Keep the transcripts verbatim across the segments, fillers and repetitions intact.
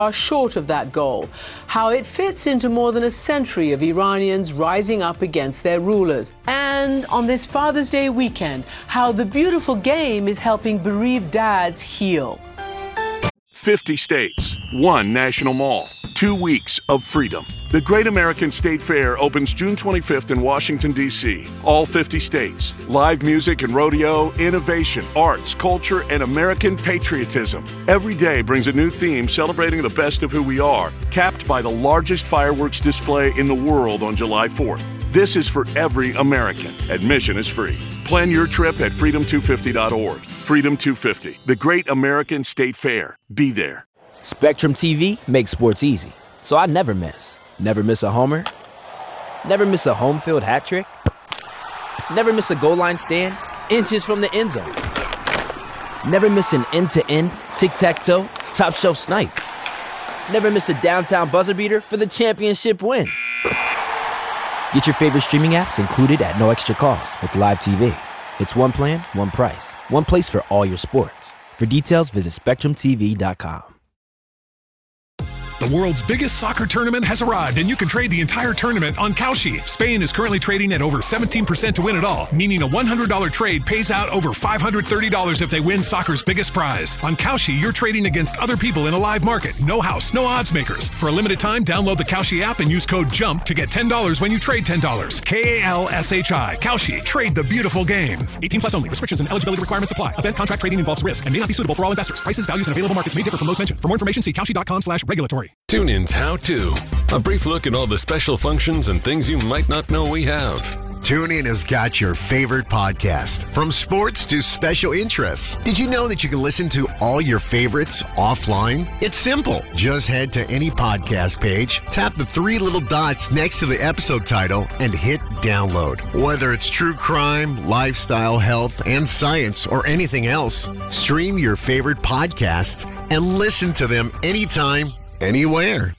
are short of that goal, how it fits into more than a century of Iranians rising up against their rulers, and on this Father's Day weekend, how the beautiful game is helping bereaved dads heal. fifty states, one national mall, two weeks of freedom. The Great American State Fair opens June twenty-fifth in Washington, D C All fifty states. Live music and rodeo, innovation, arts, culture, and American patriotism. Every day brings a new theme celebrating the best of who we are, capped by the largest fireworks display in the world on July fourth. This is for every American. Admission is free. Plan your trip at freedom two fifty dot org. Freedom two fifty, the Great American State Fair. Be there. Spectrum T V makes sports easy, so I never miss. Never miss a homer. Never miss a home field hat trick. Never miss a goal line stand. Inches from the end zone. Never miss an end-to-end, tic-tac-toe, top shelf snipe. Never miss a downtown buzzer beater for the championship win. Get your favorite streaming apps included at no extra cost with Live T V. It's one plan, one price, one place for all your sports. For details, visit spectrum t v dot com. The world's biggest soccer tournament has arrived, and you can trade the entire tournament on Kalshi. Spain is currently trading at over seventeen percent to win it all, meaning a one hundred dollars trade pays out over five hundred thirty dollars if they win soccer's biggest prize. On Kalshi, you're trading against other people in a live market. No house, no odds makers. For a limited time, download the Kalshi app and use code JUMP to get ten dollars when you trade ten dollars. K A L S H I. Kalshi. Trade the beautiful game. eighteen plus only. Restrictions and eligibility requirements apply. Event contract trading involves risk and may not be suitable for all investors. Prices, values, and available markets may differ from those mentioned. For more information, see kalshi dot com slash regulatory. TuneIn's How To. A brief look at all the special functions and things you might not know we have. TuneIn has got your favorite podcast, from sports to special interests. Did you know that you can listen to all your favorites offline? It's simple. Just head to any podcast page, tap the three little dots next to the episode title, and hit download. Whether it's true crime, lifestyle, health, and science, or anything else, stream your favorite podcasts and listen to them anytime, anywhere.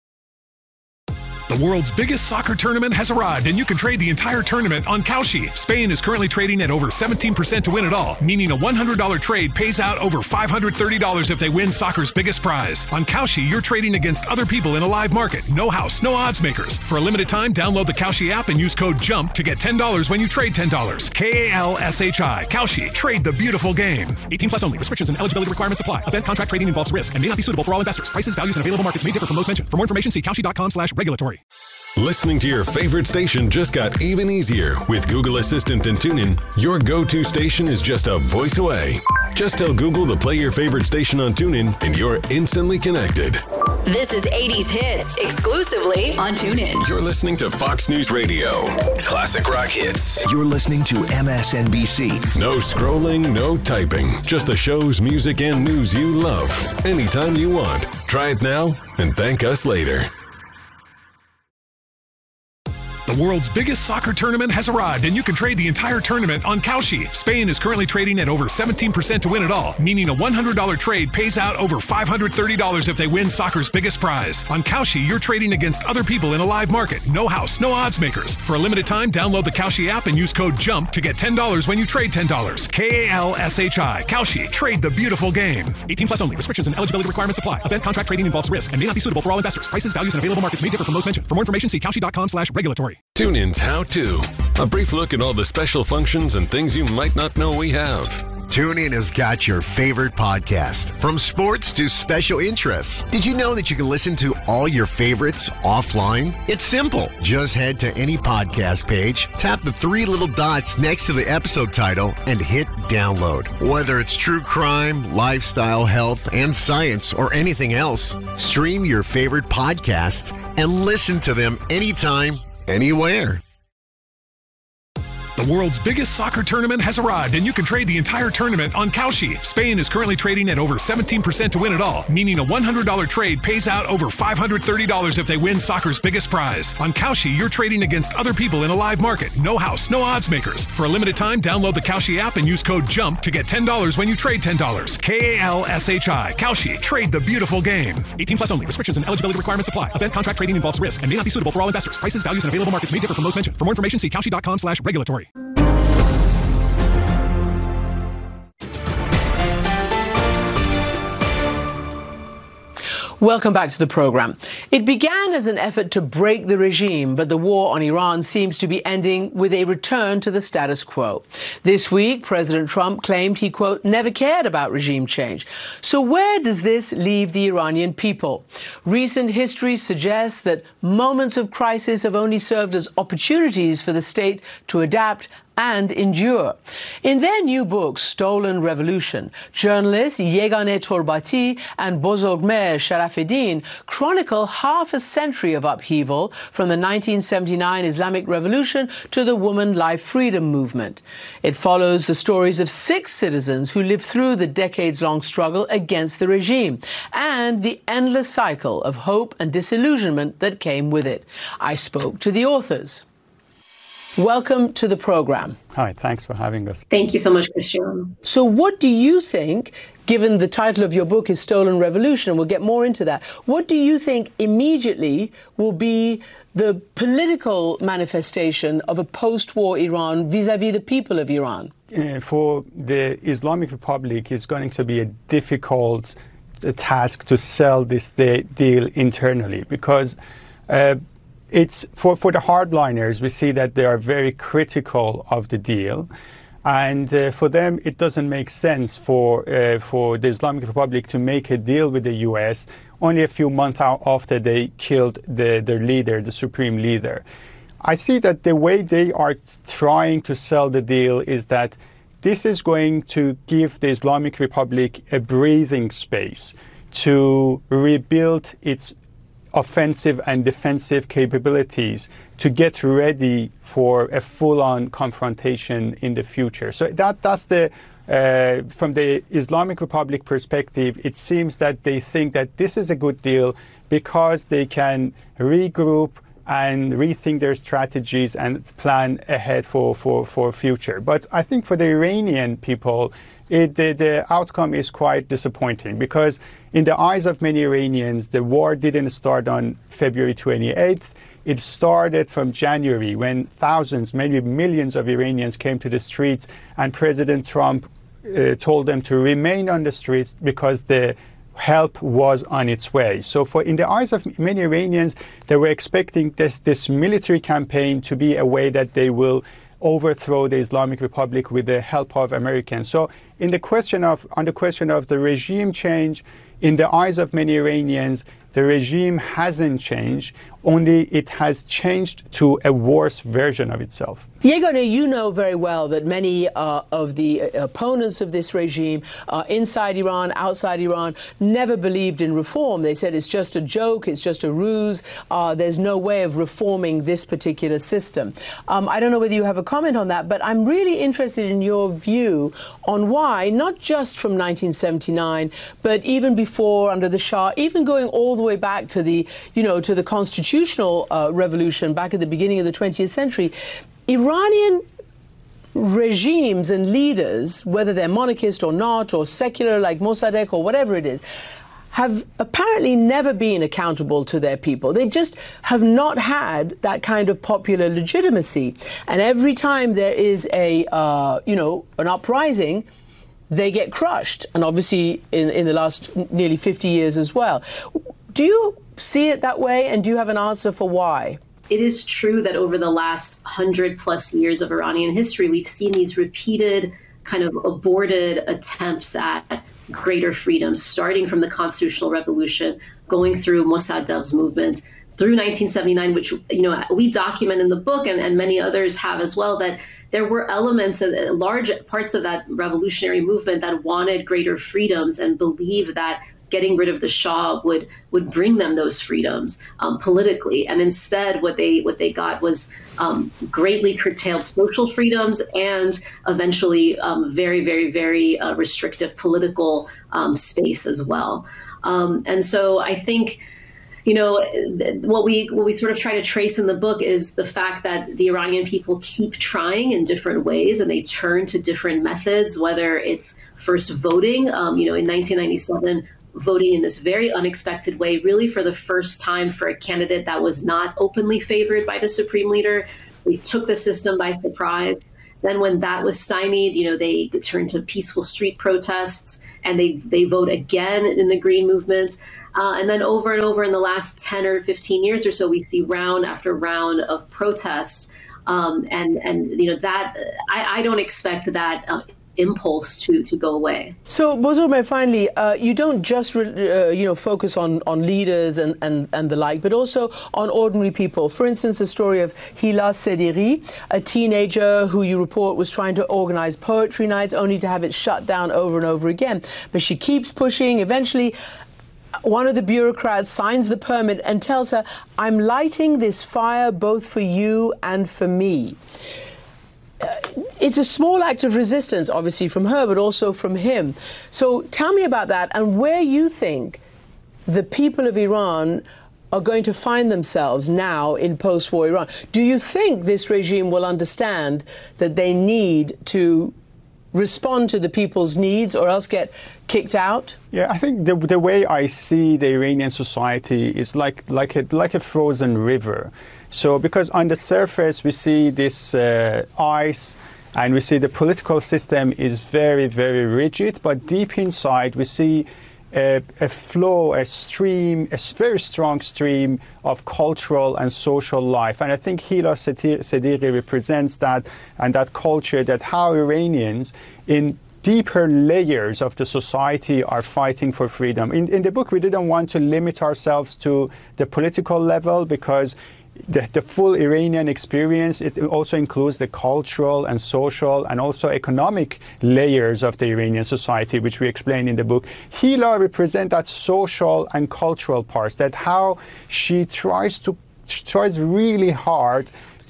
The world's biggest soccer tournament has arrived, and you can trade the entire tournament on Kalshi. Spain is currently trading at over seventeen percent to win it all, meaning a one hundred dollars trade pays out over five hundred thirty dollars if they win soccer's biggest prize. On Kalshi, you're trading against other people in a live market. No house, no odds makers. For a limited time, download the Kalshi app and use code JUMP to get ten dollars when you trade ten dollars. K A L S H I. Kalshi. Trade the beautiful game. eighteen plus only. Restrictions and eligibility requirements apply. Event contract trading involves risk and may not be suitable for all investors. Prices, values, and available markets may differ from those mentioned. For more information, see kalshi dot com slash regulatory. Listening to your favorite station just got even easier. With Google Assistant and TuneIn, your go-to station is just a voice away. Just tell Google to play your favorite station on TuneIn, and you're instantly connected. This is eighties Hits, exclusively on TuneIn. You're listening to Fox News Radio. Classic rock hits. You're listening to M S N B C. No scrolling, no typing. Just the shows, music, and news you love. Anytime you want. Try it now and thank us later. The world's biggest soccer tournament has arrived, and you can trade the entire tournament on Kalshi. Spain is currently trading at over seventeen percent to win it all, meaning a one hundred dollars trade pays out over five hundred thirty dollars if they win soccer's biggest prize. On Kalshi, you're trading against other people in a live market. No house, no odds makers. For a limited time, download the Kalshi app and use code JUMP to get ten dollars when you trade ten dollars. K A L S H I. Kalshi. Trade the beautiful game. eighteen plus only. Restrictions and eligibility requirements apply. Event contract trading involves risk and may not be suitable for all investors. Prices, values, and available markets may differ from those mentioned. For more information, see kalshi dot com slash regulatory. TuneIn's How To. A brief look at all the special functions and things you might not know we have. TuneIn has got your favorite podcast, from sports to special interests. Did you know that you can listen to all your favorites offline? It's simple. Just head to any podcast page, tap the three little dots next to the episode title, and hit download. Whether it's true crime, lifestyle, health, and science, or anything else, stream your favorite podcasts and listen to them anytime, anywhere. The world's biggest soccer tournament has arrived, and you can trade the entire tournament on Kalshi. Spain is currently trading at over seventeen percent to win it all, meaning a one hundred dollars trade pays out over five hundred thirty dollars if they win soccer's biggest prize. On Kalshi, you're trading against other people in a live market. No house, no odds makers. For a limited time, download the Kalshi app and use code JUMP to get ten dollars when you trade ten dollars. K A L S H I. Kalshi. Trade the beautiful game. eighteen plus only. Restrictions and eligibility requirements apply. Event contract trading involves risk and may not be suitable for all investors. Prices, values, and available markets may differ from those mentioned. For more information, see kalshi dot com slash regulatory. Welcome back to the program. It began as an effort to break the regime, but the war on Iran seems to be ending with a return to the status quo. This week, President Trump claimed he, quote, never cared about regime change. So where does this leave the Iranian people? Recent history suggests that moments of crisis have only served as opportunities for the state to adapt and endure. In their new book, Stolen Revolution, journalists Yeganeh Torbati and Bozorgmer Sharafiddin chronicle half a century of upheaval from the nineteen seventy-nine Islamic Revolution to the Woman Life Freedom Movement. It follows the stories of six citizens who lived through the decades-long struggle against the regime and the endless cycle of hope and disillusionment that came with it. I spoke to the authors. Welcome to the program. Hi, thanks for having us. Thank you so much, Christian. So what do you think, given the title of your book is Stolen Revolution, we'll get more into that, what do you think immediately will be the political manifestation of a post-war Iran vis-à-vis the people of Iran? Uh, for the Islamic Republic, it's going to be a difficult uh, task to sell this de- deal internally because uh, It's for, for the hardliners, we see that they are very critical of the deal. And uh, for them, it doesn't make sense for uh, for the Islamic Republic to make a deal with the U S only a few months after they killed the, their leader, the supreme leader. I see that the way they are trying to sell the deal is that this is going to give the Islamic Republic a breathing space to rebuild its offensive and defensive capabilities to get ready for a full-on confrontation in the future. So that that's the uh, from the Islamic Republic perspective, it seems that they think that this is a good deal because they can regroup and rethink their strategies and plan ahead for for for future. But I think for the Iranian people, It, the, the outcome is quite disappointing because in the eyes of many Iranians, the war didn't start on February twenty-eighth. It started from January when thousands, maybe millions of Iranians came to the streets and President Trump uh, told them to remain on the streets because the help was on its way. So for in the eyes of many Iranians, they were expecting this, this military campaign to be a way that they will overthrow the Islamic Republic with the help of Americans. So in the question of, on the question of the regime change, in the eyes of many Iranians, the regime hasn't changed, only it has changed to a worse version of itself. Yeganeh, you know very well that many uh, of the opponents of this regime uh, inside Iran, outside Iran, never believed in reform. They said it's just a joke, it's just a ruse, uh, there's no way of reforming this particular system. Um, I don't know whether you have a comment on that, but I'm really interested in your view on why, not just from nineteen seventy-nine, but even before, under the Shah, even going all the way back to the, you know, to the constitutional uh, revolution back at the beginning of the twentieth century, Iranian regimes and leaders, whether they're monarchist or not, or secular like Mossadegh or whatever it is, have apparently never been accountable to their people. They just have not had that kind of popular legitimacy. And every time there is a, uh, you know, an uprising, they get crushed. And obviously in, in the last nearly fifty years as well. Do you see it that way? And do you have an answer for why? It is true that over the last hundred plus years of Iranian history, we've seen these repeated kind of aborted attempts at greater freedom, starting from the constitutional revolution, going through Mossadegh's movement, through nineteen seventy-nine, which, you know, we document in the book, and, and many others have as well, that there were elements of large parts of that revolutionary movement that wanted greater freedoms and believed that getting rid of the Shah would would bring them those freedoms um, politically. And instead, what they what they got was um, greatly curtailed social freedoms and eventually um, very, very, very uh, restrictive political um, space as well. Um, and so I think, you know, what we what we sort of try to trace in the book is the fact that the Iranian people keep trying in different ways, and they turn to different methods, whether it's first voting, um, you know, in nineteen ninety-seven, voting in this very unexpected way, really for the first time for a candidate that was not openly favored by the supreme leader. They took the system by surprise. Then when that was stymied, you know, they turned to peaceful street protests, and they they vote again in the Green movement. Uh, and then over and over in the last ten or fifteen years or so, we see round after round of protest. Um, and, and, you know, that I, I don't expect that uh, impulse to, to go away. So, Bozorme, finally, uh, you don't just, uh, you know, focus on, on leaders and, and, and the like, but also on ordinary people. For instance, the story of Hila Sediri, a teenager who you report was trying to organize poetry nights only to have it shut down over and over again. But she keeps pushing. Eventually, one of the bureaucrats signs the permit and tells her, I'm lighting this fire both for you and for me. Uh, it's a small act of resistance, obviously, from her, but also from him. So tell me about that and where you think the people of Iran are going to find themselves now in post-war Iran. Do you think this regime will understand that they need to respond to the people's needs or else get kicked out? Yeah, I think the, the way I see the Iranian society is like, like, a, like a frozen river. So because on the surface we see this uh, ice and we see the political system is very, very rigid, but deep inside we see a, a flow, a stream, a very strong stream of cultural and social life. And I think Hila Sediri represents that and that culture, that how Iranians in deeper layers of the society are fighting for freedom. In, in the book, we didn't want to limit ourselves to the political level because The, the full Iranian experience, it also includes the cultural and social and also economic layers of the Iranian society, which we explain in the book. Hila represents that social and cultural parts, that how she tries to she tries really hard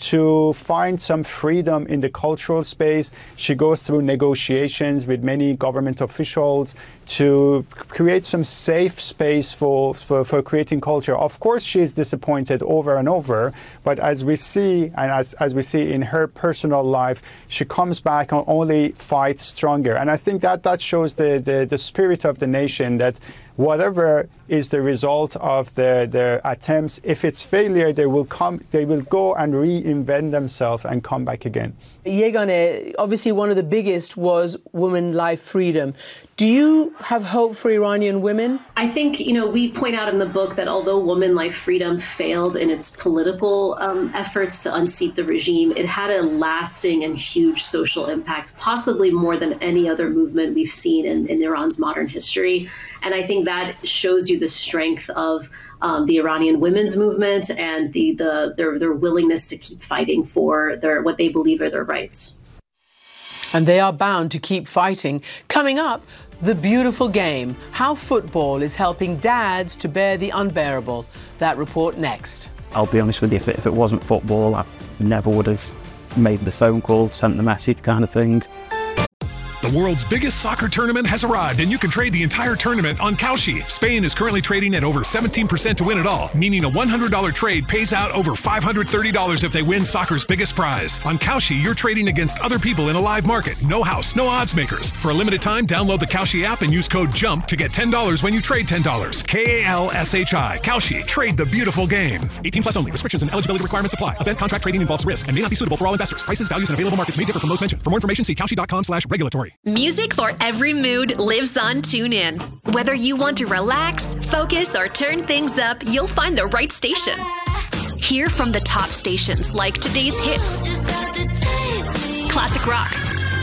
to find some freedom in the cultural space. She goes through negotiations with many government officials to create some safe space for, for, for creating culture. Of course, she is disappointed over and over, but as we see, and as, as we see in her personal life, she comes back and only fights stronger. And I think that that shows the, the, the spirit of the nation, that whatever is the result of the, the attempts, if it's failure, they will come, they will go and reinvent themselves and come back again. Yegane, obviously one of the biggest was women life freedom. Do you have hope for Iranian women? I think, you know, we point out in the book that although women life freedom failed in its political um, efforts to unseat the regime, it had a lasting and huge social impact, possibly more than any other movement we've seen in, in Iran's modern history. And I think that shows you the strength of um, the Iranian women's movement and the, the their, their willingness to keep fighting for their what they believe are their rights. And they are bound to keep fighting. Coming up, the beautiful game, how football is helping dads to bear the unbearable. That report next. I'll be honest with you, if it, if it wasn't football, I never would have made the phone call, sent the message kind of thing. The world's biggest soccer tournament has arrived, and you can trade the entire tournament on Kalshi. Spain is currently trading at over seventeen percent to win it all, meaning a one hundred dollars trade pays out over five hundred thirty dollars if they win soccer's biggest prize. On Kalshi, you're trading against other people in a live market. No house, no odds makers. For a limited time, download the Kalshi app and use code JUMP to get ten dollars when you trade ten dollars. K A L S H I. Kalshi. Trade the beautiful game. eighteen plus only. Restrictions and eligibility requirements apply. Event contract trading involves risk and may not be suitable for all investors. Prices, values, and available markets may differ from those mentioned. For more information, see Kalshi.com slash regulatory. Music for every mood lives on TuneIn. Whether you want to relax, focus, or turn things up, you'll find the right station. Hear from the top stations like today's hits, classic rock,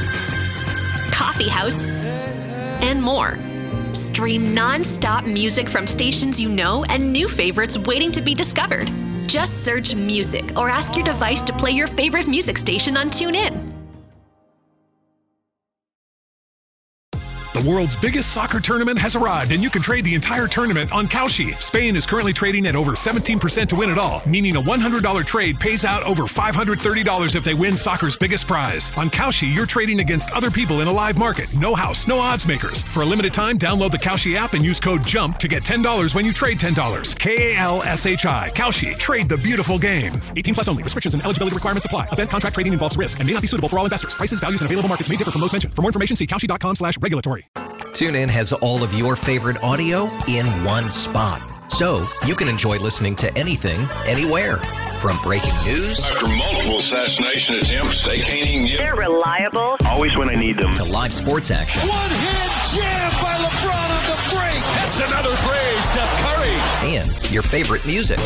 coffee house, and more. Stream non-stop music from stations you know and new favorites waiting to be discovered. Just search music or ask your device to play your favorite music station on TuneIn. The world's biggest soccer tournament has arrived, and you can trade the entire tournament on Kalshi. Spain is currently trading at over seventeen percent to win it all, meaning a one hundred dollars trade pays out over five hundred thirty dollars if they win soccer's biggest prize. On Kalshi, you're trading against other people in a live market. No house, no odds makers. For a limited time, download the Kalshi app and use code JUMP to get ten dollars when you trade ten dollars. K A L S H I. Kalshi. Trade the beautiful game. eighteen plus only. Restrictions and eligibility requirements apply. Event contract trading involves risk and may not be suitable for all investors. Prices, values, and available markets may differ from those mentioned. For more information, see Kalshi.com slash regulatory. TuneIn has all of your favorite audio in one spot, so you can enjoy listening to anything, anywhere. From breaking news after multiple assassination attempts, they can't even get. They're reliable. Always when I need them. To live sports action. One-hand jam by LeBron on the break. That's another three, Steph Curry. And your favorite music.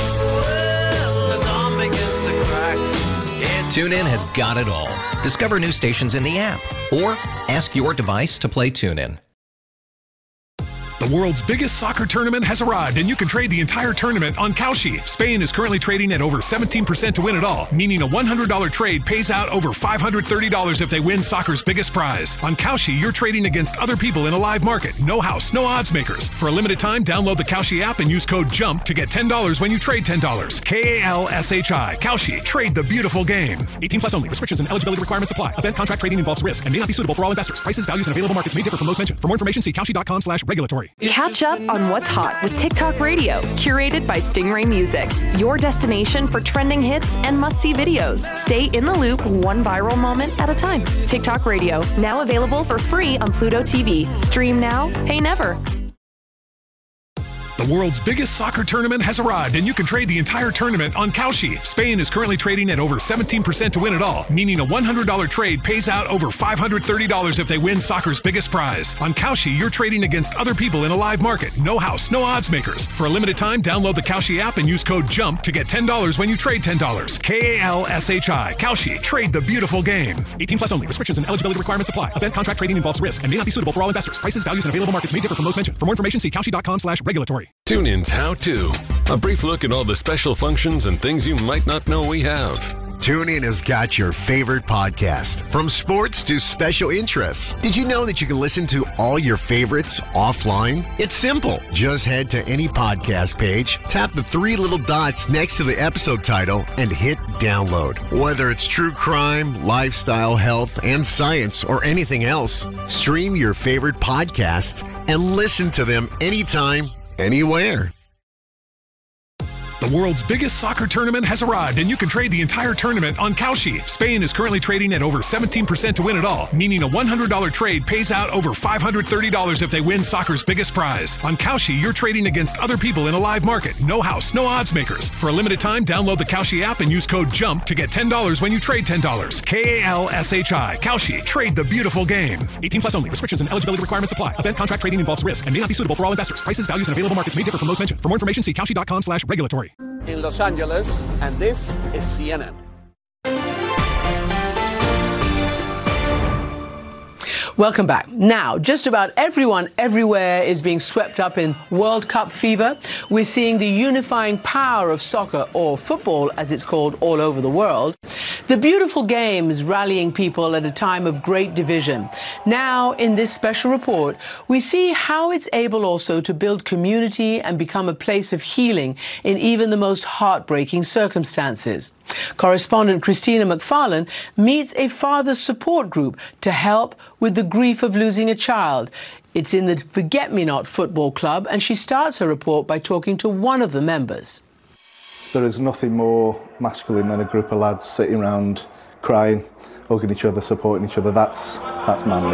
TuneIn has got it all. Discover new stations in the app or ask your device to play TuneIn. The world's biggest soccer tournament has arrived, and you can trade the entire tournament on Kalshi. Spain is currently trading at over seventeen percent to win it all, meaning a one hundred dollars trade pays out over five hundred thirty dollars if they win soccer's biggest prize. On Kalshi, you're trading against other people in a live market. No house, no odds makers. For a limited time, download the Kalshi app and use code JUMP to get ten dollars when you trade ten dollars. K A L S H I. Kalshi. Trade the beautiful game. eighteen plus only. Restrictions and eligibility requirements apply. Event contract trading involves risk and may not be suitable for all investors. Prices, values, and available markets may differ from those mentioned. For more information, see Kalshi.com slash regulatory. Catch up on what's hot with TikTok Radio, curated by Stingray Music. Your destination for trending hits and must-see videos. Stay in the loop, one viral moment at a time. TikTok Radio, now available for free on Pluto T V. Stream now, pay never. The world's biggest soccer tournament has arrived, and you can trade the entire tournament on Kalshi. Spain is currently trading at over seventeen percent to win it all, meaning a one hundred dollars trade pays out over five hundred thirty dollars if they win soccer's biggest prize. On Kalshi, you're trading against other people in a live market. No house, no odds makers. For a limited time, download the Kalshi app and use code JUMP to get ten dollars when you trade ten dollars. K A L S H I. Kalshi. Trade the beautiful game. eighteen plus only. Restrictions and eligibility requirements apply. Event contract trading involves risk and may not be suitable for all investors. Prices, values, and available markets may differ from those mentioned. For more information, see Kalshi.com slash regulatory. TuneIn's How To. A brief look at all the special functions and things you might not know we have. TuneIn has got your favorite podcast, from sports to special interests. Did you know that you can listen to all your favorites offline? It's simple. Just head to any podcast page, tap the three little dots next to the episode title, and hit download. Whether it's true crime, lifestyle, health, and science, or anything else, stream your favorite podcasts and listen to them anytime, anywhere. The world's biggest soccer tournament has arrived, and you can trade the entire tournament on Kalshi. Spain is currently trading at over seventeen percent to win it all, meaning a one hundred dollars trade pays out over five hundred thirty dollars if they win soccer's biggest prize. On Kalshi, you're trading against other people in a live market. No house, no odds makers. For a limited time, download the Kalshi app and use code JUMP to get ten dollars when you trade ten dollars. K A L S H I. Kalshi. Trade the beautiful game. eighteen plus only. Restrictions and eligibility requirements apply. Event contract trading involves risk and may not be suitable for all investors. Prices, values, and available markets may differ from those mentioned. For more information, see Kalshi.com slash regulatory. In Los Angeles, and this is C N N. Welcome back. Now, just about everyone everywhere is being swept up in World Cup fever. We're seeing the unifying power of soccer, or football as it's called all over the world. The beautiful game is rallying people at a time of great division. Now, in this special report, we see how it's able also to build community and become a place of healing in even the most heartbreaking circumstances. Correspondent Christina McFarlane meets a father's support group to help with the grief of losing a child. It's in the Forget-Me-Not Football Club, and she starts her report by talking to one of the members. There is nothing more masculine than a group of lads sitting around crying, hugging each other, supporting each other. That's, that's manly.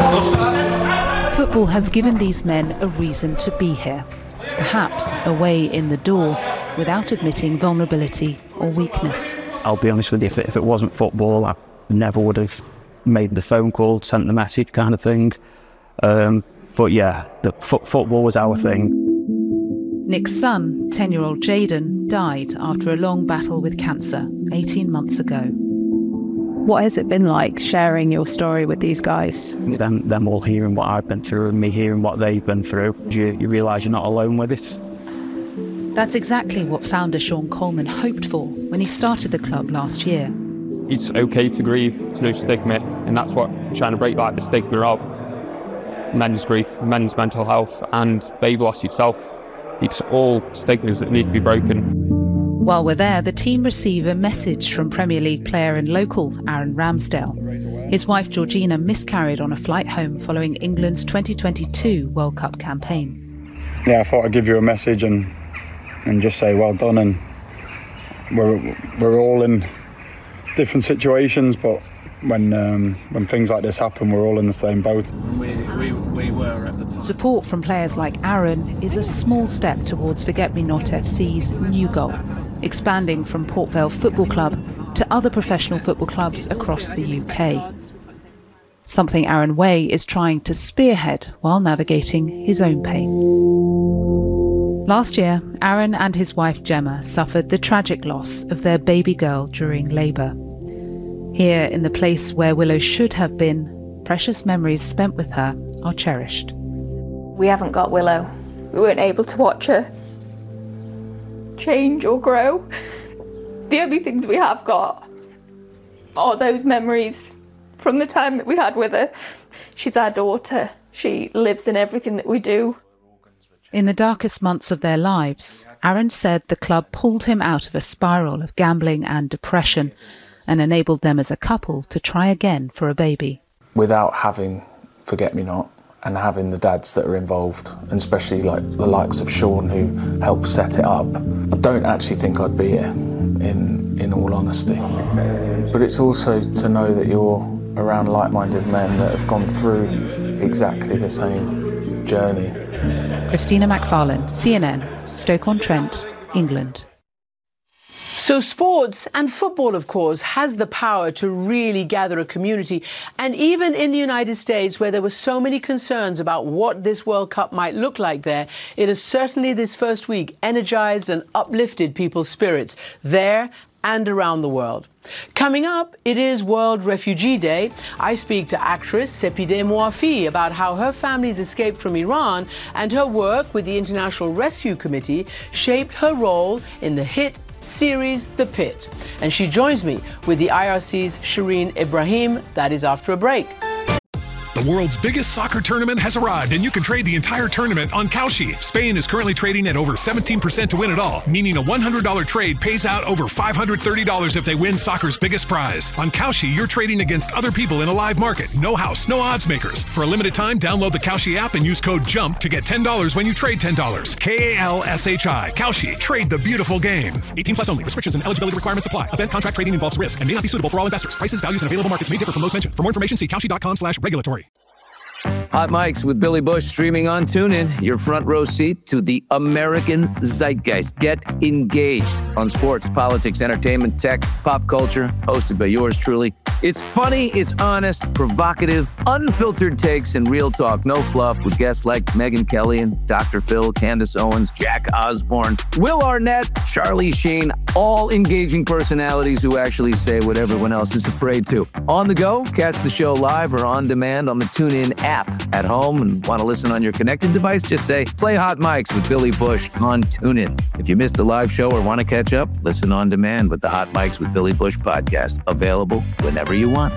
Football has given these men a reason to be here. Perhaps a way in the door without admitting vulnerability or weakness. I'll be honest with you, if it, if it wasn't football, I never would have made the phone call, sent the message kind of thing. Um, but yeah, the fo- football was our thing. Nick's son, ten-year-old Jaden, died after a long battle with cancer eighteen months ago. What has it been like sharing your story with these guys? Them, them all hearing what I've been through and me hearing what they've been through, you, you realise you're not alone with it. That's exactly what founder Sean Coleman hoped for when he started the club last year. It's okay to grieve, there's no stigma, and that's what I'm trying to break, like the stigma of men's grief, men's mental health, and baby loss itself. It's all stigmas that need to be broken. While we're there, the team receive a message from Premier League player and local Aaron Ramsdale. His wife Georgina miscarried on a flight home following England's twenty twenty-two World Cup campaign. Yeah, I thought I'd give you a message and and just say well done. And we're we're all in different situations, but when um, when things like this happen, we're all in the same boat. We, we, we were at the time. Support from players like Aaron is a small step towards Forget-Me-Not F C's new goal. expanding from Port Vale Football Club to other professional football clubs across the U K. Something Aaron Way is trying to spearhead while navigating his own pain. Last year, Aaron and his wife Gemma suffered the tragic loss of their baby girl during labour. Here, in the place where Willow should have been, precious memories spent with her are cherished. We haven't got Willow. We weren't able to watch her change or grow. The only things we have got are those memories from the time that we had with her. She's our daughter. She lives in everything that we do. In the darkest months of their lives, Aaron said the club pulled him out of a spiral of gambling and depression and enabled them as a couple to try again for a baby. Without having Forget-Me-Not and having the dads that are involved, and especially like the likes of Sean who helped set it up, I don't actually think I'd be here, in, in all honesty. But it's also to know that you're around like-minded men that have gone through exactly the same journey. Christina McFarlane, C N N, Stoke-on-Trent, England. So sports, and football of course, has the power to really gather a community. And even in the United States, where there were so many concerns about what this World Cup might look like there, it has certainly this first week energized and uplifted people's spirits there and around the world. Coming up, it is World Refugee Day. I speak to actress Sepideh Moafi about how her family's escape from Iran and her work with the International Rescue Committee shaped her role in the hit series The Pit. And she joins me with the I R C's Shireen Ibrahim. That is after a break. The world's biggest soccer tournament has arrived, and you can trade the entire tournament on Kalshi. Spain is currently trading at over seventeen percent to win it all, meaning a one hundred dollars trade pays out over five hundred thirty dollars if they win soccer's biggest prize. On Kalshi, you're trading against other people in a live market. No house, no odds makers. For a limited time, download the Kalshi app and use code JUMP to get ten dollars when you trade ten dollars. K A L S H I. Kalshi. Trade the beautiful game. eighteen plus only. Restrictions and eligibility requirements apply. Event contract trading involves risk and may not be suitable for all investors. Prices, values, and available markets may differ from those mentioned. For more information, see kalshi.com slash regulatory. Hot Mics with Billy Bush streaming on TuneIn, your front row seat to the American zeitgeist. Get engaged on sports, politics, entertainment, tech, pop culture, hosted by yours truly. It's funny, it's honest, provocative, unfiltered takes, and real talk. No fluff with guests like Megyn Kelly and Doctor Phil, Candace Owens, Jack Osborne, Will Arnett, Charlie Sheen, all engaging personalities who actually say what everyone else is afraid to. On the go, catch the show live or on demand on the TuneIn app. At home and want to listen on your connected device, just say, play Hot Mics with Billy Bush on TuneIn. If you missed the live show or want to catch up, listen on demand with the Hot Mics with Billy Bush podcast. Available whenever you want.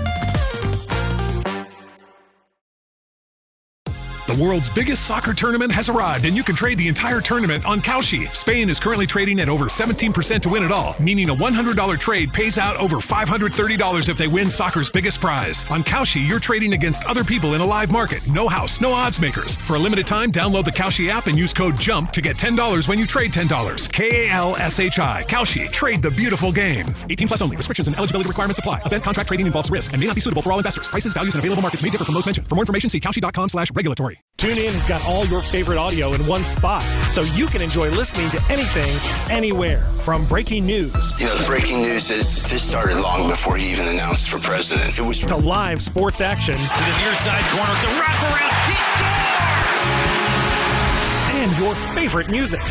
The world's biggest soccer tournament has arrived, and you can trade the entire tournament on Kalshi. Spain is currently trading at over seventeen percent to win it all, meaning a one hundred dollars trade pays out over five hundred thirty dollars if they win soccer's biggest prize. On Kalshi, you're trading against other people in a live market. No house, no odds makers. For a limited time, download the Kalshi app and use code JUMP to get ten dollars when you trade ten dollars. K A L S H I. Kalshi. Trade the beautiful game. eighteen plus only. Restrictions and eligibility requirements apply. Event contract trading involves risk and may not be suitable for all investors. Prices, values, and available markets may differ from those mentioned. For more information, see kalshi.com slash regulatory. TuneIn has got all your favorite audio in one spot, so you can enjoy listening to anything, anywhere. From breaking news. You know, the breaking news is this started long before he even announced for president. It was to live sports action. To the near side corner, it's a wraparound. He scores! And your favorite music.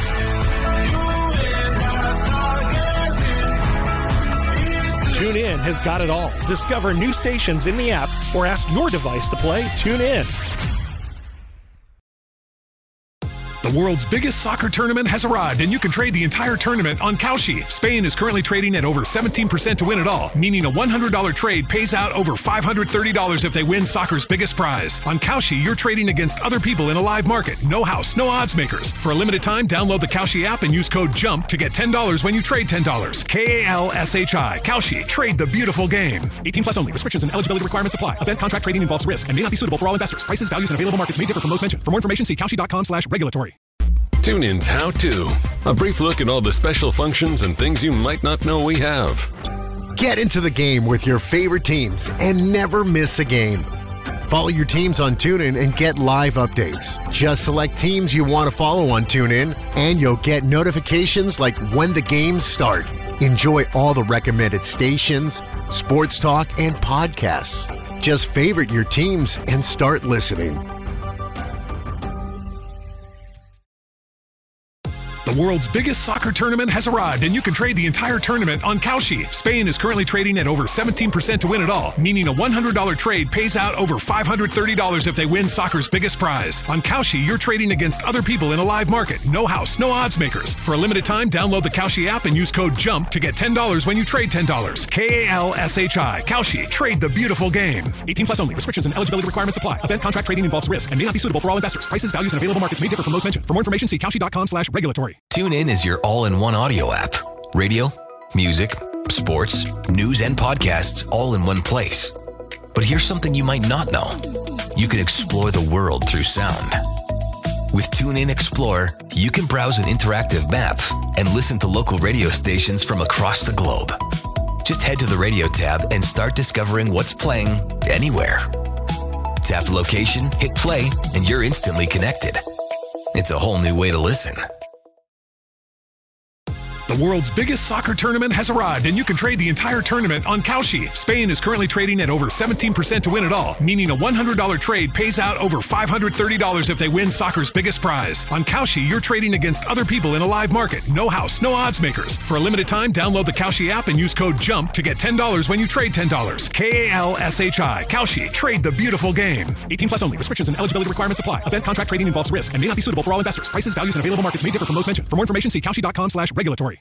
TuneIn has got it all. Discover new stations in the app or ask your device to play TuneIn. The world's biggest soccer tournament has arrived, and you can trade the entire tournament on Kalshi. Spain is currently trading at over seventeen percent to win it all, meaning a one hundred dollars trade pays out over five hundred thirty dollars if they win soccer's biggest prize. On Kalshi, you're trading against other people in a live market. No house, no odds makers. For a limited time, download the Kalshi app and use code JUMP to get ten dollars when you trade ten dollars. K A L S H I. Kalshi. Trade the beautiful game. eighteen plus only. Restrictions and eligibility requirements apply. Event contract trading involves risk and may not be suitable for all investors. Prices, values, and available markets may differ from those mentioned. For more information, see kalshi.com slash regulatory. TuneIn's How To. A brief look at all the special functions and things you might not know we have. Get into the game with your favorite teams and never miss a game. Follow your teams on TuneIn and get live updates. Just select teams you want to follow on TuneIn, and you'll get notifications like when the games start. Enjoy all the recommended stations, sports talk, and podcasts. Just favorite your teams and start listening. The world's biggest soccer tournament has arrived, and you can trade the entire tournament on Kalshi. Spain is currently trading at over seventeen percent to win it all, meaning a one hundred dollars trade pays out over five hundred thirty dollars if they win soccer's biggest prize. On Kalshi, you're trading against other people in a live market. No house, no odds makers. For a limited time, download the Kalshi app and use code JUMP to get ten dollars when you trade ten dollars. K A L S H I. Kalshi. Trade the beautiful game. eighteen plus only. Restrictions and eligibility requirements apply. Event contract trading involves risk and may not be suitable for all investors. Prices, values, and available markets may differ from those mentioned. For more information, see kalshi.com slash regulatory. TuneIn is your all-in-one audio app. Radio, music, sports, news, and podcasts all in one place. But here's something you might not know. You can explore the world through sound. With TuneIn Explorer, you can browse an interactive map and listen to local radio stations from across the globe. Just head to the radio tab and start discovering what's playing anywhere. Tap the location, hit play, and you're instantly connected. It's a whole new way to listen. The world's biggest soccer tournament has arrived, and you can trade the entire tournament on Kalshi. Spain is currently trading at over seventeen percent to win it all, meaning a one hundred dollars trade pays out over five hundred thirty dollars if they win soccer's biggest prize. On Kalshi, you're trading against other people in a live market. No house, no odds makers. For a limited time, download the Kalshi app and use code JUMP to get ten dollars when you trade ten dollars. K A L S H I. Kalshi. Trade the beautiful game. eighteen plus only. Restrictions and eligibility requirements apply. Event contract trading involves risk and may not be suitable for all investors. Prices, values, and available markets may differ from those mentioned. For more information, see kalshi.com slash regulatory.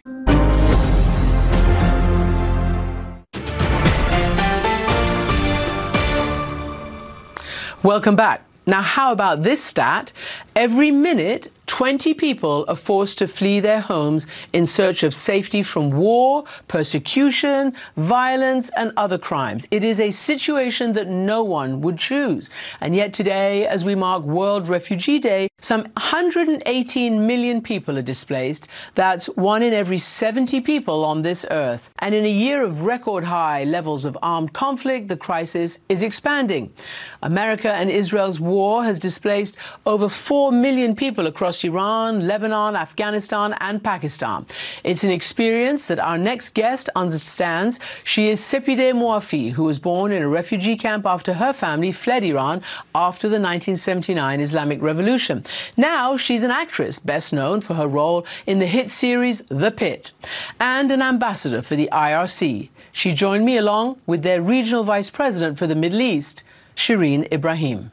Welcome back. Now, how about this stat? Every minute, twenty people are forced to flee their homes in search of safety from war, persecution, violence, and other crimes. It is a situation that no one would choose. And yet today, as we mark World Refugee Day, some one hundred eighteen million people are displaced. That's one in every seventy people on this earth. And in a year of record high levels of armed conflict, the crisis is expanding. America and Israel's war has displaced over four million people across Iran, Lebanon, Afghanistan, and Pakistan. It's an experience that our next guest understands. She is Sepideh Moafi, who was born in a refugee camp after her family fled Iran after the nineteen seventy-nine Islamic Revolution. Now she's an actress, best known for her role in the hit series The Pit, and an ambassador for the I R C. She joined me along with their regional vice president for the Middle East, Shireen Ibrahim.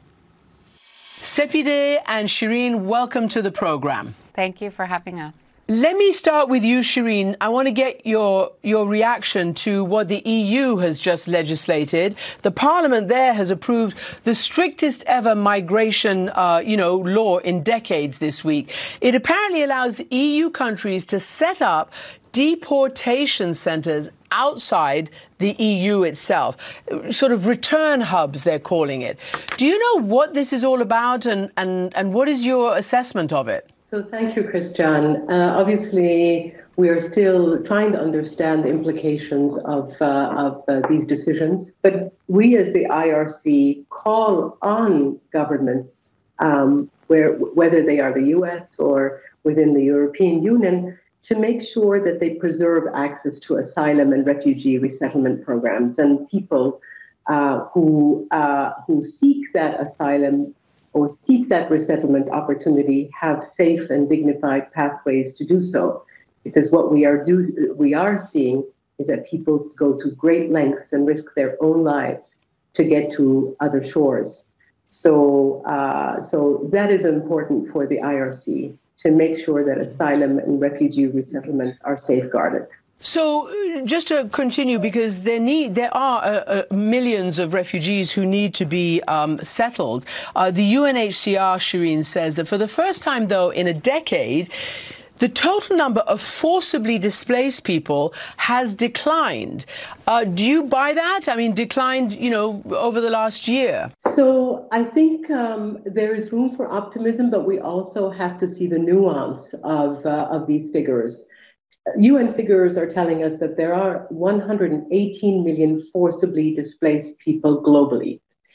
Sepideh and Shireen, welcome to the program. Thank you for having us. Let me start with you, Shireen. I want to get your your reaction to what the E U has just legislated. The Parliament there has approved the strictest ever migration, uh, you know, law in decades this week. It apparently allows the E U countries to set up deportation centres outside the E U itself, sort of return hubs, they're calling it. Do you know what this is all about, and, and, and what is your assessment of it? So thank you, Christian. Uh, obviously, we are still trying to understand the implications of, uh, of uh, these decisions. But we as the I R C call on governments, um, where, whether they are the U S or within the European Union, to make sure that they preserve access to asylum and refugee resettlement programs, and people uh, who uh, who seek that asylum or seek that resettlement opportunity have safe and dignified pathways to do so. Because what we are do we are seeing is that people go to great lengths and risk their own lives to get to other shores. So uh, so that is important for the I R C, to make sure that asylum and refugee resettlement are safeguarded. So just to continue, because there need there are uh, uh, millions of refugees who need to be um, settled. Uh, the U N H C R, Shireen, says that for the first time, though, in a decade, the total number of forcibly displaced people has declined. Uh, do you buy that? I mean, declined, you know, over the last year. So I think um, there is room for optimism, but we also have to see the nuance of uh, of these figures. U N figures are telling us that there are one hundred eighteen million forcibly displaced people globally.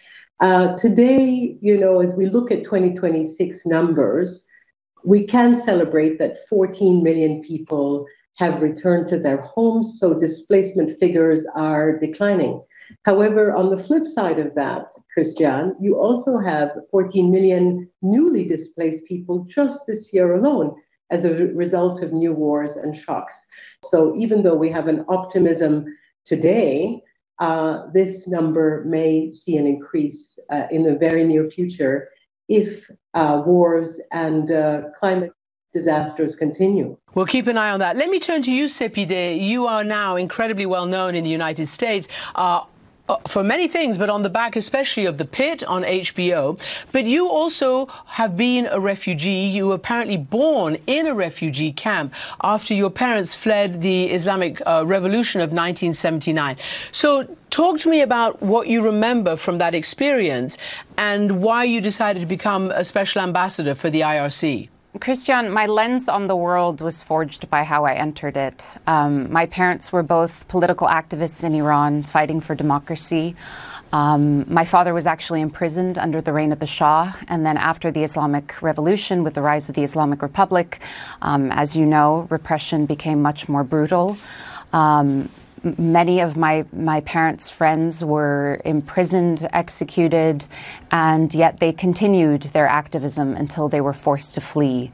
Uh, today, you know, as we look at twenty twenty-six numbers, we can celebrate that fourteen million people have returned to their homes, so displacement figures are declining. However, on the flip side of that, Christian, you also have fourteen million newly displaced people just this year alone as a result of new wars and shocks. So even though we have an optimism today, uh, this number may see an increase uh, in the very near future if uh, wars and uh, climate disasters continue. We'll keep an eye on that. Let me turn to you, Sepideh. You are now incredibly well known in the United States uh, for many things, but on the back especially of The Pit on H B O. But you also have been a refugee. You were apparently born in a refugee camp after your parents fled the Islamic uh, Revolution of nineteen seventy-nine. So talk to me about what you remember from that experience and why you decided to become a special ambassador for the I R C. Christian, my lens on the world was forged by how I entered it. Um, my parents were both political activists in Iran fighting for democracy. Um, my father was actually imprisoned under the reign of the Shah, and then after the Islamic Revolution, with the rise of the Islamic Republic, um, as you know, repression became much more brutal. Um, Many of my, my parents' friends were imprisoned, executed, and yet they continued their activism until they were forced to flee.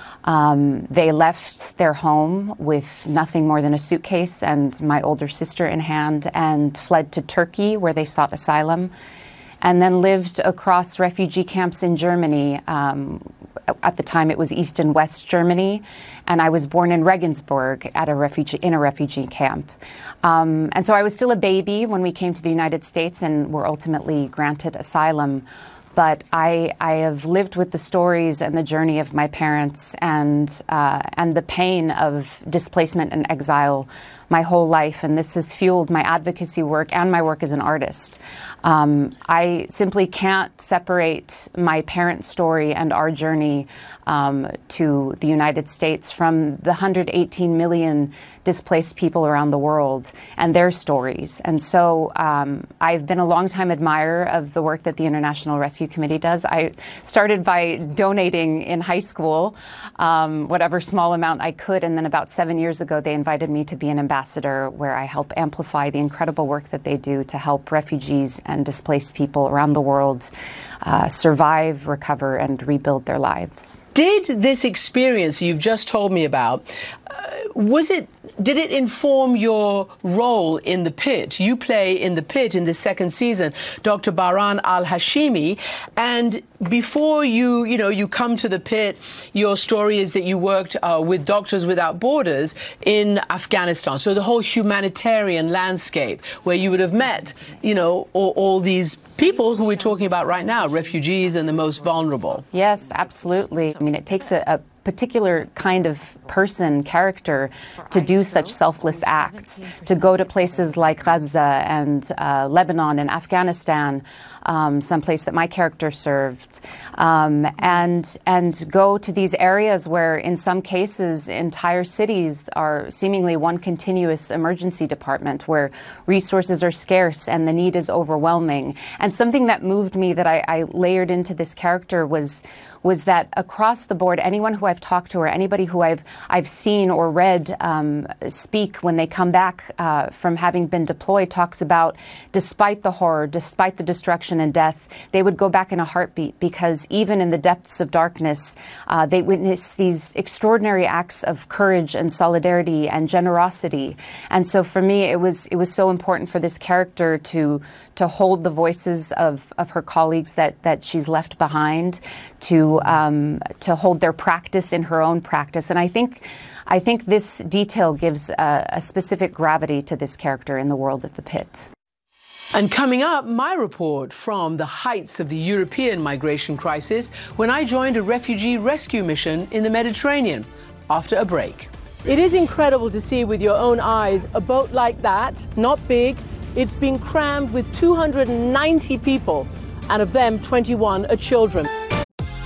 Um, they left their home with nothing more than a suitcase and my older sister in hand and fled to Turkey, where they sought asylum, and then lived across refugee camps in Germany. Um, at the time, it was East and West Germany, and I was born in Regensburg at a refugee in a refugee camp. Um, and so I was still a baby when we came to the United States and were ultimately granted asylum. But I, I have lived with the stories and the journey of my parents and uh, and the pain of displacement and exile my whole life, and this has fueled my advocacy work and my work as an artist. Um, I simply can't separate my parents' story and our journey um, to the United States from the one hundred eighteen million displaced people around the world and their stories. And so um, I've been a longtime admirer of the work that the International Rescue Committee does. I started by donating in high school, um, whatever small amount I could, and then about seven years ago they invited me to be an ambassador, where I help amplify the incredible work that they do to help refugees and displaced people around the world uh, survive, recover, and rebuild their lives. Did this experience you've just told me about, uh, was it, did it inform your role in The Pit? You play in The Pit in the second season, Doctor Bahran al-Hashimi, and before you, you know, you come to The Pit, your story is that you worked uh, with Doctors Without Borders in Afghanistan. So the whole humanitarian landscape where you would have met, you know, all, all these people who we're talking about right now, refugees and the most vulnerable. Yes, absolutely. I mean, it takes a, a particular kind of person, character, to do such selfless acts, to go to places like Gaza and uh, Lebanon and Afghanistan, um, someplace that my character served, um, and and go to these areas where, in some cases, entire cities are seemingly one continuous emergency department, where resources are scarce and the need is overwhelming. And something that moved me, that I, I layered into this character, was was that across the board, anyone who I've talked to or anybody who I've I've seen or read um, speak when they come back uh, from having been deployed talks about, despite the horror, despite the destruction and death, they would go back in a heartbeat, because even in the depths of darkness, uh, they witness these extraordinary acts of courage and solidarity and generosity. And so for me, it was it was so important for this character to to hold the voices of, of her colleagues that, that she's left behind, to um, to hold their practice in her own practice. And I think I think this detail gives a, a specific gravity to this character in the world of The Pit. And coming up, my report from the heights of the European migration crisis when I joined a refugee rescue mission in the Mediterranean after a break. It is incredible to see with your own eyes a boat like that, not big. It's been crammed with two hundred ninety people, and of them, twenty-one are children.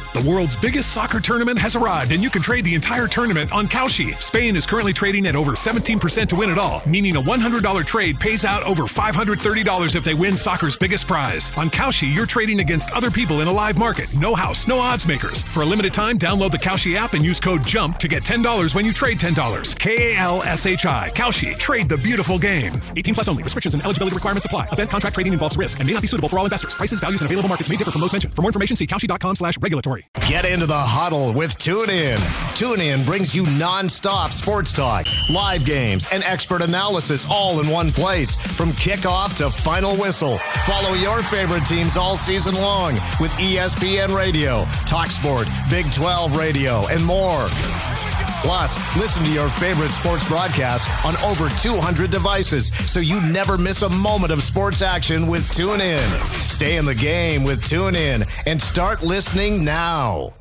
The world's biggest soccer tournament has arrived, and you can trade the entire tournament on Kalshi. Spain is currently trading at over seventeen percent to win it all, meaning a one hundred dollars trade pays out over five hundred thirty dollars if they win soccer's biggest prize. On Kalshi, you're trading against other people in a live market. No house, no odds makers. For a limited time, download the Kalshi app and use code JUMP to get ten dollars when you trade ten dollars. K A L S H I. Kalshi. Trade the beautiful game. eighteen plus only. Restrictions and eligibility requirements apply. Event contract trading involves risk and may not be suitable for all investors. Prices, values, and available markets may differ from those mentioned. For more information, see Kalshi.com slash regulatory. Get into the huddle with TuneIn. TuneIn brings you non-stop sports talk, live games, and expert analysis all in one place from kickoff to final whistle. Follow your favorite teams all season long with E S P N Radio, TalkSport, Big twelve Radio, and more. Plus, listen to your favorite sports broadcasts on over two hundred devices so you never miss a moment of sports action with TuneIn. Stay in the game with TuneIn and start listening now.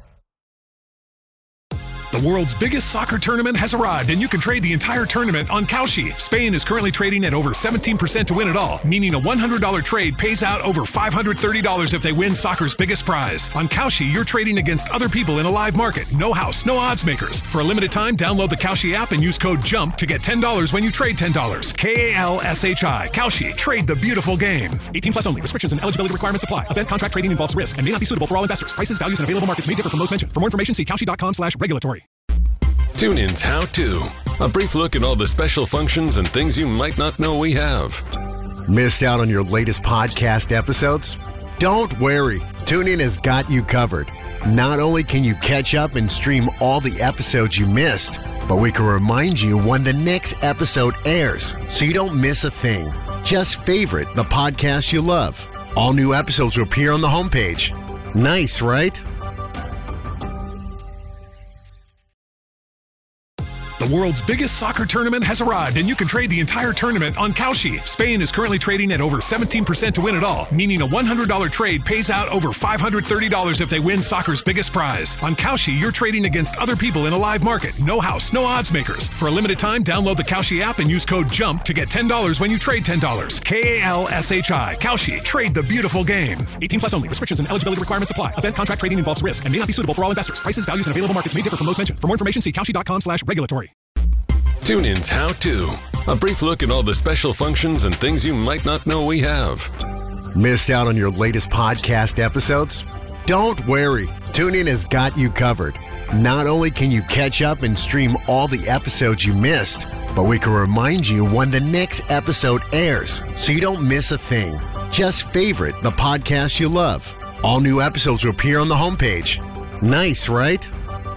The world's biggest soccer tournament has arrived, and you can trade the entire tournament on Kalshi. Spain is currently trading at over seventeen percent to win it all, meaning a one hundred dollars trade pays out over five hundred thirty dollars if they win soccer's biggest prize. On Kalshi, you're trading against other people in a live market. No house, no odds makers. For a limited time, download the Kalshi app and use code JUMP to get ten dollars when you trade ten dollars. K A L S H I. Kalshi. Trade the beautiful game. eighteen plus only. Restrictions and eligibility requirements apply. Event contract trading involves risk and may not be suitable for all investors. Prices, values, and available markets may differ from those mentioned. For more information, see Kalshi.com slash regulatory. TuneIn's How To. A brief look at all the special functions and things you might not know we have. Missed out on your latest podcast episodes? Don't worry. TuneIn has got you covered. Not only can you catch up and stream all the episodes you missed, but we can remind you when the next episode airs so you don't miss a thing. Just favorite the podcast you love. All new episodes will appear on the homepage. Nice, right? The world's biggest soccer tournament has arrived, and you can trade the entire tournament on Kalshi. Spain is currently trading at over seventeen percent to win it all, meaning a one hundred dollars trade pays out over five hundred thirty dollars if they win soccer's biggest prize. On Kalshi, you're trading against other people in a live market. No house, no odds makers. For a limited time, download the Kalshi app and use code JUMP to get ten dollars when you trade ten dollars. K A L S H I. Kalshi. Trade the beautiful game. eighteen plus only. Restrictions and eligibility requirements apply. Event contract trading involves risk and may not be suitable for all investors. Prices, values, and available markets may differ from those mentioned. For more information, see Kalshi.com slash regulatory. TuneIn's How To. A brief look at all the special functions and things you might not know we have. Missed out on your latest podcast episodes? Don't worry. TuneIn has got you covered. Not only can you catch up and stream all the episodes you missed, but we can remind you when the next episode airs so you don't miss a thing. Just favorite the podcast you love. All new episodes will appear on the homepage. Nice, right?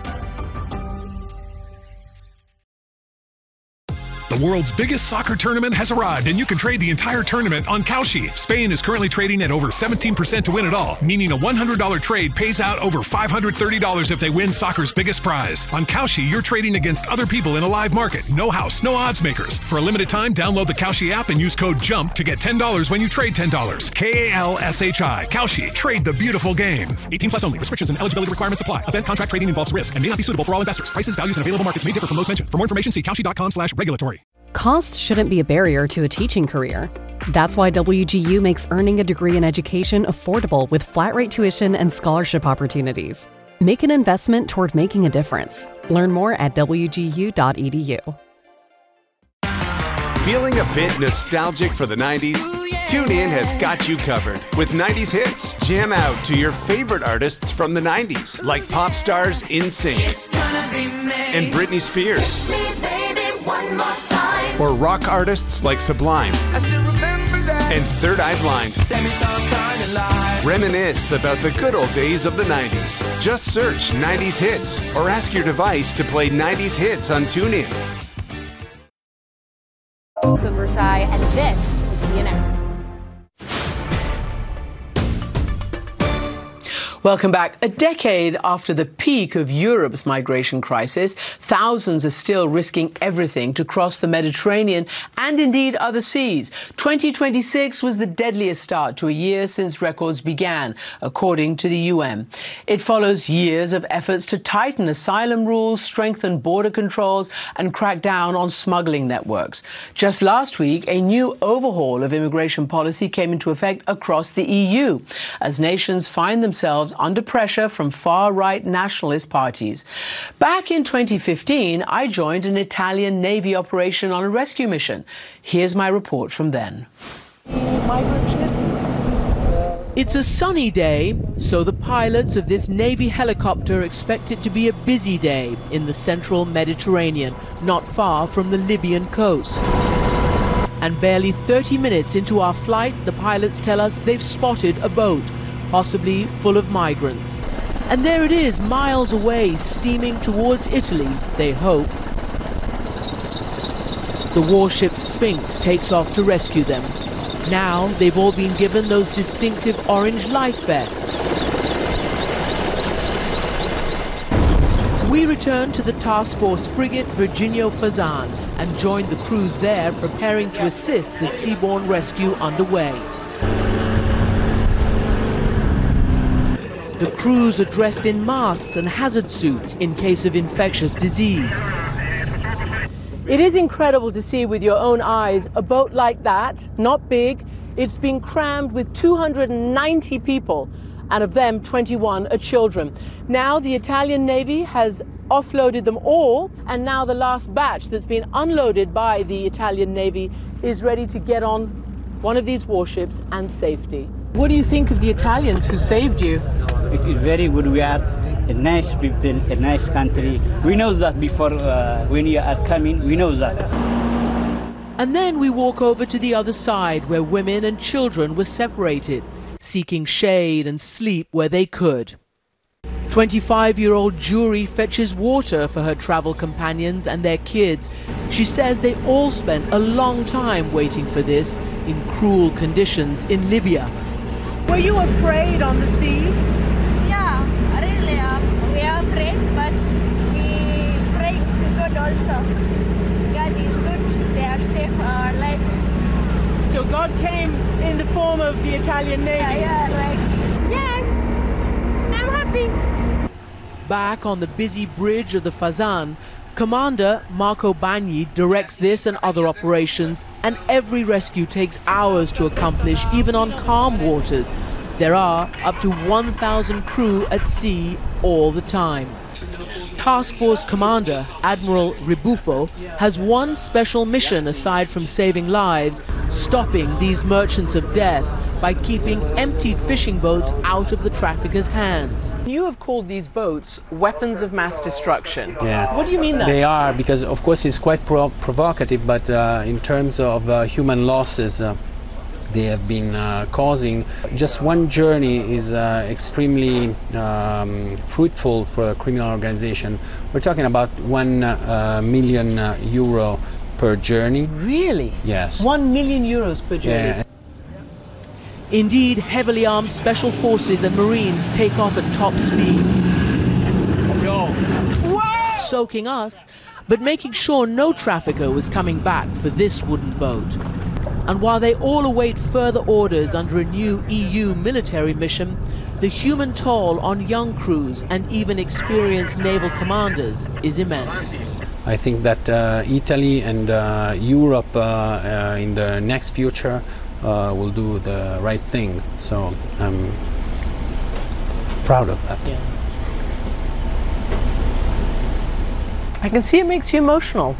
The world's biggest soccer tournament has arrived, and you can trade the entire tournament on Kalshi. Spain is currently trading at over seventeen percent to win it all, meaning a one hundred dollars trade pays out over five hundred thirty dollars if they win soccer's biggest prize. On Kalshi, you're trading against other people in a live market. No house, no odds makers. For a limited time, download the Kalshi app and use code JUMP to get ten dollars when you trade ten dollars. K A L S H I. Kalshi. Trade the beautiful game. eighteen plus only. Restrictions and eligibility requirements apply. Event contract trading involves risk and may not be suitable for all investors. Prices, values, and available markets may differ from those mentioned. For more information, see Kalshi.com slash regulatory. Cost shouldn't be a barrier to a teaching career. That's why W G U makes earning a degree in education affordable with flat rate tuition and scholarship opportunities. Make an investment toward making a difference. Learn more at W G U dot E D U. Feeling a bit nostalgic for the nineties? TuneIn has got you covered with nineties hits. Jam out to your favorite artists from the nineties, like pop stars NSYNC and Britney Spears. One more time. Or rock artists like Sublime and Third Eye Blind. Reminisce about the good old days of the nineties. Just search nineties hits or ask your device to play nineties hits on TuneIn. Of Versailles, and this is C N N. Welcome back. A decade after the peak of Europe's migration crisis, thousands are still risking everything to cross the Mediterranean and indeed other seas. twenty twenty-six was the deadliest start to a year since records began, according to the U N. It follows years of efforts to tighten asylum rules, strengthen border controls, and crack down on smuggling networks. Just last week, a new overhaul of immigration policy came into effect across the E U, as nations find themselves themselves under pressure from far-right nationalist parties. Back in twenty fifteen, I joined an Italian Navy operation on a rescue mission. Here's my report from then. It's a sunny day, so the pilots of this Navy helicopter expect it to be a busy day in the central Mediterranean, not far from the Libyan coast. And barely thirty minutes into our flight, the pilots tell us they've spotted a boat, possibly full of migrants. And there it is, miles away, steaming towards Italy, they hope. The warship Sphinx takes off to rescue them. Now they've all been given those distinctive orange life vests. We return to the task force frigate Virginio Fazan and join the crews there preparing to assist the seaborne rescue underway. The crews are dressed in masks and hazard suits in case of infectious disease. It is incredible to see with your own eyes a boat like that, not big. It's been crammed with two hundred ninety people, and of them twenty-one are children. Now the Italian Navy has offloaded them all, and now the last batch that's been unloaded by the Italian Navy is ready to get on one of these warships and safety. What do you think of the Italians who saved you? It is very good. We are a nice people, a nice country. We know that before uh, when you are coming, we know that. And then we walk over to the other side where women and children were separated, seeking shade and sleep where they could. twenty-five-year-old Jury fetches water for her travel companions and their kids. She says they all spent a long time waiting for this in cruel conditions in Libya. Were you afraid on the sea? Yeah, really. Um, we are afraid, but we pray to God also. God is good. They are safe our lives. So God came in the form of the Italian Navy? Yeah, yeah, right. Yes, I'm happy. Back on the busy bridge of the Fazan, Commander Marco Bagni directs this and other operations, and every rescue takes hours to accomplish, even on calm waters. There are up to one thousand crew at sea all the time. Task Force Commander Admiral Ribuffo has one special mission aside from saving lives, stopping these merchants of death by keeping emptied fishing boats out of the traffickers' hands. You have called these boats weapons of mass destruction. Yeah. What do you mean that? They are, because of course it's quite pro provocative, but uh, in terms of uh, human losses uh, they have been uh, causing, just one journey is uh, extremely um, fruitful for a criminal organization. We're talking about one uh, million uh, euro per journey. Really? Yes. One million euros per journey. Yeah. Indeed, heavily armed special forces and Marines take off at top speed. Soaking us, but making sure no trafficker was coming back for this wooden boat. And while they all await further orders under a new E U military mission, the human toll on young crews and even experienced naval commanders is immense. I think that uh, Italy and uh, Europe uh, uh, in the next future Uh, will do the right thing, so I'm proud of that. Yeah. I can see it makes you emotional.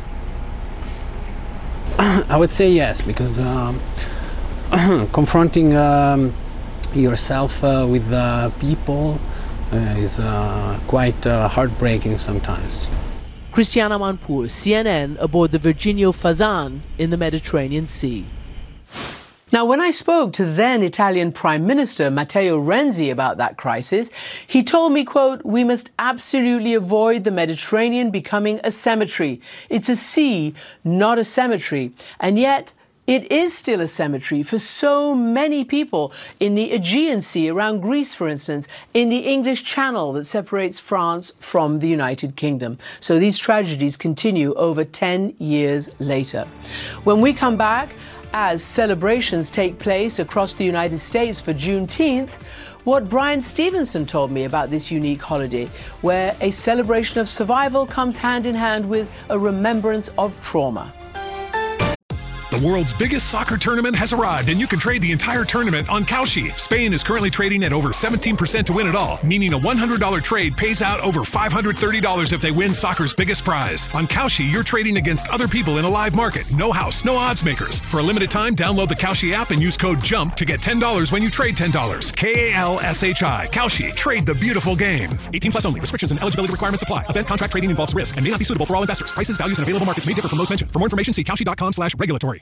I would say yes, because um, confronting um, yourself uh, with uh, people uh, is uh, quite uh, heartbreaking sometimes. Christiana Manpour, C N N, aboard the Virginio Fazan in the Mediterranean Sea. Now, when I spoke to then Italian Prime Minister Matteo Renzi about that crisis, he told me, quote, "We must absolutely avoid the Mediterranean becoming a cemetery. It's a sea, not a cemetery. And yet, it is still a cemetery for so many people in the Aegean Sea, around Greece, for instance, in the English Channel that separates France from the United Kingdom. So these tragedies continue over ten years later. When we come back, as celebrations take place across the United States for Juneteenth, what Brian Stevenson told me about this unique holiday, where a celebration of survival comes hand in hand with a remembrance of trauma. The world's biggest soccer tournament has arrived, and you can trade the entire tournament on Kalshi. Spain is currently trading at over seventeen percent to win it all, meaning a one hundred dollars trade pays out over five hundred thirty dollars if they win soccer's biggest prize. On Kalshi, you're trading against other people in a live market. No house, no odds makers. For a limited time, download the Kalshi app and use code JUMP to get ten dollars when you trade ten dollars. K A L S H I. Kalshi. Trade the beautiful game. eighteen plus only. Restrictions and eligibility requirements apply. Event contract trading involves risk and may not be suitable for all investors. Prices, values, and available markets may differ from those mentioned. For more information, see kalshi.com slash regulatory.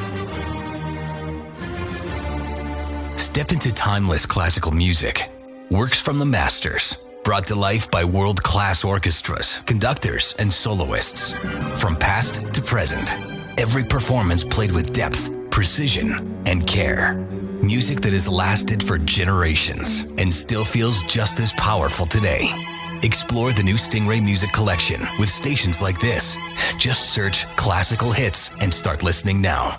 Step into timeless classical music. Works from the masters. Brought to life by world-class orchestras, conductors, and soloists. From past to present, every performance played with depth, precision, and care. Music that has lasted for generations and still feels just as powerful today. Explore the new Stingray Music Collection with stations like this. Just search classical hits and start listening now.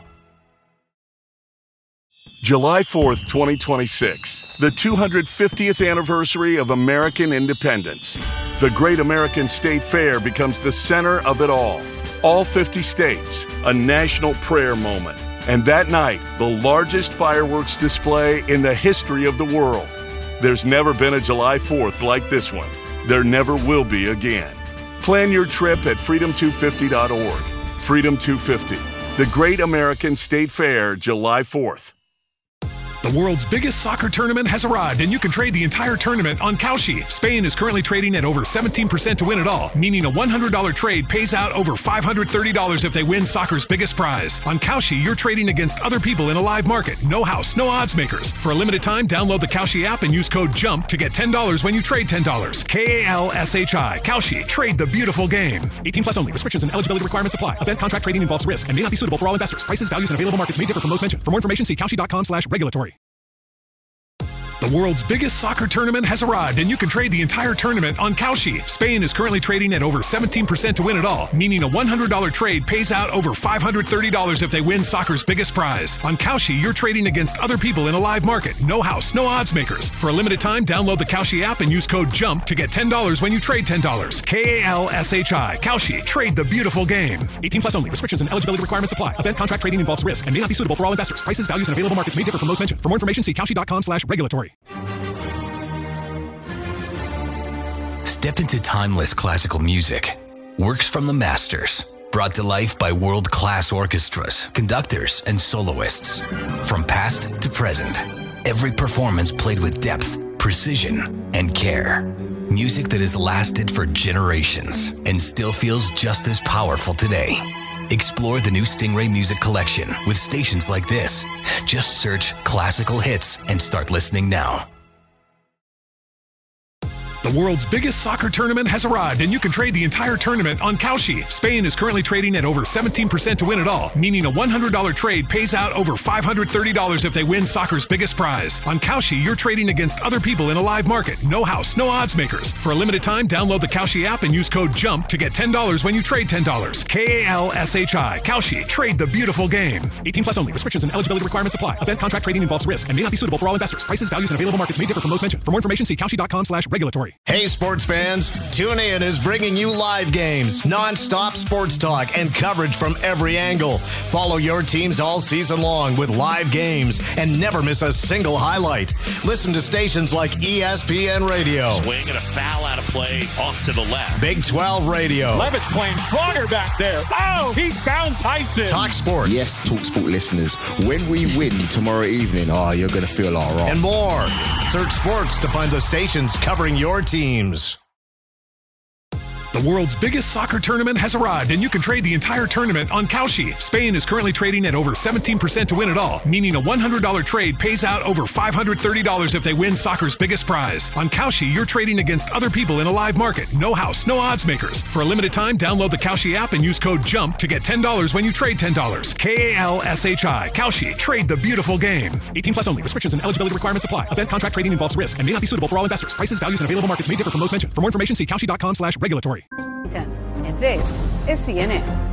July fourth, twenty twenty-six, the two hundred fiftieth anniversary of American independence. The Great American State Fair becomes the center of it all. All fifty states, a national prayer moment. And that night, the largest fireworks display in the history of the world. There's never been a July fourth like this one. There never will be again. Plan your trip at freedom two fifty dot org. Freedom two fifty, the Great American State Fair, July fourth. The world's biggest soccer tournament has arrived, and you can trade the entire tournament on Kalshi. Spain is currently trading at over seventeen percent to win it all, meaning a one hundred dollars trade pays out over five hundred thirty dollars if they win soccer's biggest prize. On Kalshi, you're trading against other people in a live market. No house, no odds makers. For a limited time, download the Kalshi app and use code JUMP to get ten dollars when you trade ten dollars. K A L S H I. Kalshi. Trade the beautiful game. eighteen plus only. Restrictions and eligibility requirements apply. Event contract trading involves risk and may not be suitable for all investors. Prices, values, and available markets may differ from those mentioned. For more information, see kalshi.com slash regulatory. The world's biggest soccer tournament has arrived, and you can trade the entire tournament on Kalshi. Spain is currently trading at over seventeen percent to win it all, meaning a one hundred dollars trade pays out over five hundred thirty dollars if they win soccer's biggest prize. On Kalshi, you're trading against other people in a live market. No house, no odds makers. For a limited time, download the Kalshi app and use code JUMP to get ten dollars when you trade ten dollars. K A L S H I. Kalshi. Trade the beautiful game. eighteen plus only. Restrictions and eligibility requirements apply. Event contract trading involves risk and may not be suitable for all investors. Prices, values, and available markets may differ from those mentioned. For more information, see kalshi.com slash regulatory. Step into timeless classical music. Works from the masters. Brought to life by world-class orchestras, conductors, and soloists. From past to present, every performance played with depth, precision, and care. Music that has lasted for generations and still feels just as powerful today. Explore the new Stingray Music Collection with stations like this. Just search classical hits and start listening now. The world's biggest soccer tournament has arrived, and you can trade the entire tournament on Kalshi. Spain is currently trading at over seventeen percent to win it all, meaning a one hundred dollars trade pays out over five hundred thirty dollars if they win soccer's biggest prize. On Kalshi, you're trading against other people in a live market. No house, no odds makers. For a limited time, download the Kalshi app and use code JUMP to get ten dollars when you trade ten dollars. K A L S H I. Kalshi. Trade the beautiful game. eighteen plus only. Restrictions and eligibility requirements apply. Event contract trading involves risk and may not be suitable for all investors. Prices, values, and available markets may differ from those mentioned. For more information, see kalshi.com slash regulatory. Hey, sports fans, TuneIn is bringing you live games, non-stop sports talk, and coverage from every angle. Follow your teams all season long with live games and never miss a single highlight. Listen to stations like E S P N Radio. Swing and a foul out of play off to the left. Big twelve Radio. Levitt's playing stronger back there. Oh, he found Tyson. Talk Sport. Yes, Talk Sport listeners, when we win tomorrow evening, oh, you're going to feel all right. And more. Search sports to find the stations covering your teams. The world's biggest soccer tournament has arrived, and you can trade the entire tournament on Kalshi. Spain is currently trading at over seventeen percent to win it all, meaning a one hundred dollars trade pays out over five hundred thirty dollars if they win soccer's biggest prize. On Kalshi, you're trading against other people in a live market. No house, no odds makers. For a limited time, download the Kalshi app and use code JUMP to get ten dollars when you trade ten dollars. K A L S H I. Kalshi. Trade the beautiful game. eighteen plus only. Restrictions and eligibility requirements apply. Event contract trading involves risk and may not be suitable for all investors. Prices, values, and available markets may differ from those mentioned. For more information, see kalshi.com slash regulatory. And this is C N N.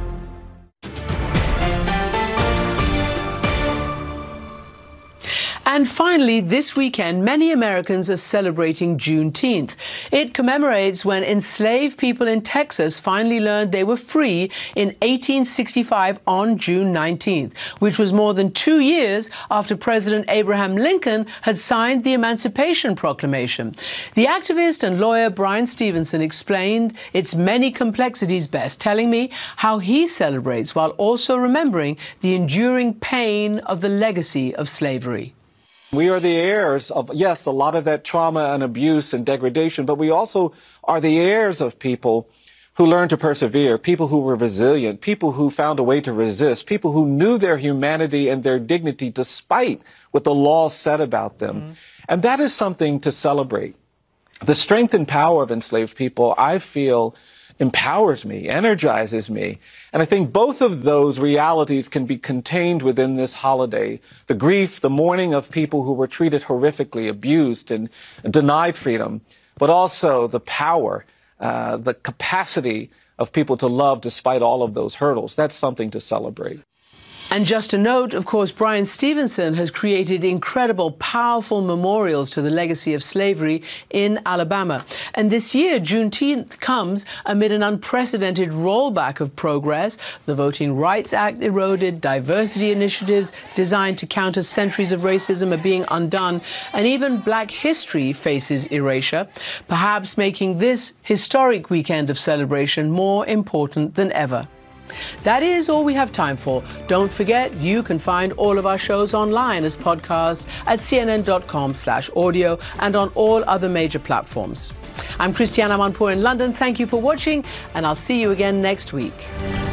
And finally, this weekend, many Americans are celebrating Juneteenth. It commemorates when enslaved people in Texas finally learned they were free in eighteen sixty-five on June nineteenth, which was more than two years after President Abraham Lincoln had signed the Emancipation Proclamation. The activist and lawyer Bryan Stevenson explained its many complexities best, telling me how he celebrates while also remembering the enduring pain of the legacy of slavery. We are the heirs of, yes, a lot of that trauma and abuse and degradation, but we also are the heirs of people who learned to persevere, people who were resilient, people who found a way to resist, people who knew their humanity and their dignity despite what the law said about them. Mm-hmm. And that is something to celebrate. The strength and power of enslaved people, I feel, empowers me, energizes me. And I think both of those realities can be contained within this holiday. The grief, the mourning of people who were treated horrifically, abused and denied freedom, but also the power, uh, the capacity of people to love despite all of those hurdles. That's something to celebrate. And just a note, of course, Bryan Stevenson has created incredible, powerful memorials to the legacy of slavery in Alabama. And this year, Juneteenth comes amid an unprecedented rollback of progress. The Voting Rights Act eroded, diversity initiatives designed to counter centuries of racism are being undone, and even Black history faces erasure, perhaps making this historic weekend of celebration more important than ever. That is all we have time for. Don't forget, you can find all of our shows online as podcasts at c n n dot com slash audio and on all other major platforms. I'm Christiane Amanpour in London. Thank you for watching, and I'll see you again next week.